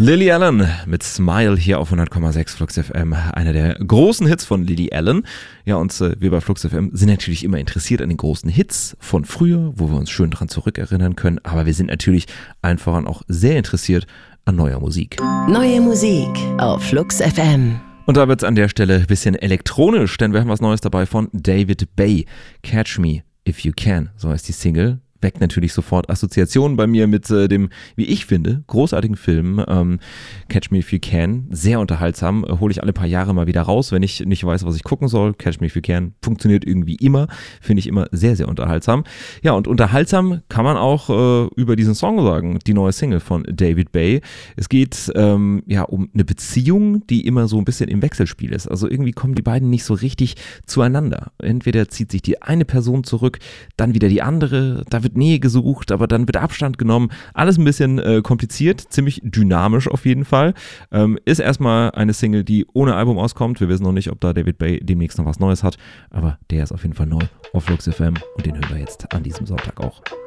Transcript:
Lily Allen mit Smile hier auf 100,6 Flux FM, einer der großen Hits von Lily Allen. Ja, und wir bei Flux FM sind natürlich immer interessiert an den großen Hits von früher, wo wir uns schön dran zurückerinnern können, aber wir sind natürlich einfach auch sehr interessiert an neuer Musik. Neue Musik auf Flux FM. Und da wird es an der Stelle ein bisschen elektronisch, denn wir haben was Neues dabei von David Bay. Catch Me If You Can, so heißt die Single. Weckt natürlich sofort Assoziationen bei mir mit dem, wie ich finde, großartigen Film Catch Me If You Can. Sehr unterhaltsam, hole ich alle paar Jahre mal wieder raus, wenn ich nicht weiß, was ich gucken soll. Catch Me If You Can funktioniert irgendwie immer, finde ich immer sehr, sehr unterhaltsam. Ja, und unterhaltsam kann man auch über diesen Song sagen, die neue Single von David Bay. Es geht um eine Beziehung, die immer so ein bisschen im Wechselspiel ist. Also irgendwie kommen die beiden nicht so richtig zueinander. Entweder zieht sich die eine Person zurück, dann wieder die andere, da wird Nähe gesucht, aber dann wird Abstand genommen. Alles ein bisschen kompliziert, ziemlich dynamisch auf jeden Fall. Ist erstmal eine Single, die ohne Album auskommt. Wir wissen noch nicht, ob da David Bay demnächst noch was Neues hat, aber der ist auf jeden Fall neu auf Flux FM und den hören wir jetzt an diesem Sonntag auch.